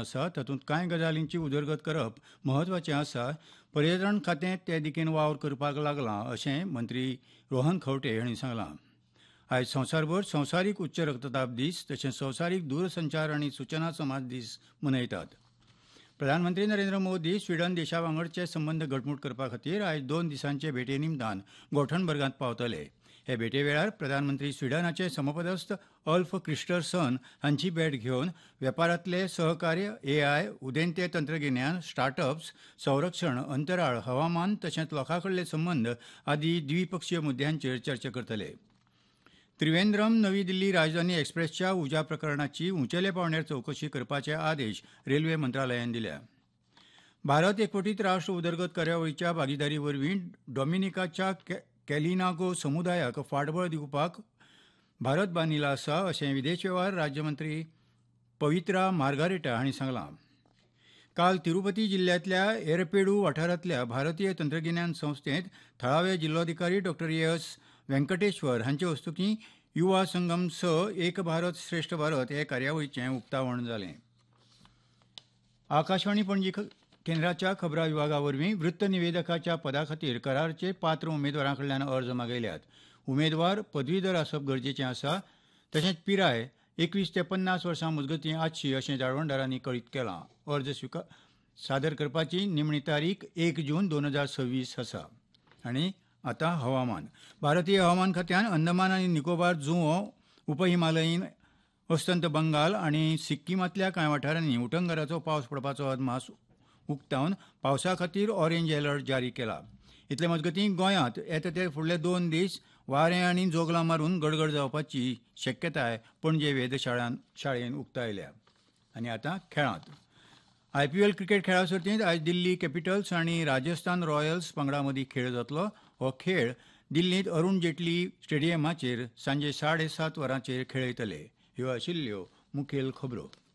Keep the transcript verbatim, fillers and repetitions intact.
आसा तातूंत कांय गजालींची उदरगत करप म्हत्वाचें आसा. पर्यटन खातें ते दिकेन वावर करपाक लागलां अशें मंत्री रोहन खंवटे हांणी सांगलां. आयज संवसारभर संवसारीक उच्च रक्तदाब दीस तशेंच संवसारीक दूरसंचार आनी सूचना समाज दीस मनयतात. प्रधानमंत्री नरेंद्र मोदी स्वीडन देशा वांगडचे संबंद घटमूट करपा खातीर आयज दोन दिसांचे भेटे निमतान गोठणबर्गांत पावतले. हे भेटे वेळार प्रधानमंत्री स्वीडनाचे समपदस्थ अल्फ क्रिस्टरसन हांची भेट घेवन वेपारांतले सहकार्य, एआय, उदेंते तंत्रगिन्यान, स्टार्टअप्स, संरक्षण, अंतराळ, हवामान तशेंच लोकांकडले संबंद आदी द्विपक्षीय मुद्द्यांचेर चर्चा करतले. त्रिवेंद्रम नवी दिल्ली राजधानी एक्सप्रेसच्या उज्या प्रकरणाची उंचेले पांवड्यार चवकशी करपाचे आदेश रेल्वे मंत्रालयान दिल्या. भारत एकवटीत राष्ट्र उदरगत कार्यावळीच्या भागीदारी वरवीं डॉमिनिकाच्या कॅलिनागो समुदायाक फाटबळ दिवपाक भारत बांदिला आसा अशें विदेश वेव्हार राज्यमंत्री पवित्रा मार्गारेटा हांणी सांगलां. काल तिरुपती जिल्ल्यांतल्या एरपेडू वाठारांतल्या भारतीय तंत्रगिन्यान संस्थेंत थळावे जिल्लोधिकारी डॉ एस व्यंकटेश्वर हांचे हस्तुकीं युवा संगम स एक भारत श्रेष्ठ भारत हे कार्यावळीचें उक्तावण जालें. आकाशवाणी पणजी केंद्राच्या खबरां विभागा वरवीं वृत्त निवेदकाच्या पदा खातीर करारचे पात्र उमेदवारां कडल्यान अर्ज मागयल्यात. उमेदवार पदवीधर आसप गरजेचें आसा. तशेंच पिराय एकवीस ते पन्नास वर्सां मजगतीं आसची अशें जाळवणदारांनी कळीत केलां. अर्ज स्विकार सादर करपाची निमणी तारीख एक जून दोन हजार सव्वीस आसा. आनी आतां हवामान. भारतीय हवामान खात्यान अंदमान आनी निकोबार जुंवो, उपहिमालयीन अस्तंत बंगाल आनी सिक्कीमांतल्या कांय वाठारांनी उटंगराचो पावस पडपाचो अदमास उक्तावन पावसा खातीर ऑरेंज अलर्ट जारी केला. इतले मजगतीं गोंयांत येता ते फुडले दोन दीस वारें आनी जोगलां मारून गडगड जावपाची शक्यताय पणजे वेधशाळान शाळेन उक्तायल्या. आनी आतां खेळांत. आयपीएल क्रिकेट खेळा सर्तींत आयज दिल्ली कॅपिटल्स आनी राजस्थान रॉयल्स पंगडा मदीं खेळ जातलो. हो खेळ दिल्लींत अरुण जेटली स्टेडियमाचेर सांजे साडे सात वरांचेर खेळयतले. ह्यो आशिल्ल्यो मुखेल खबरो.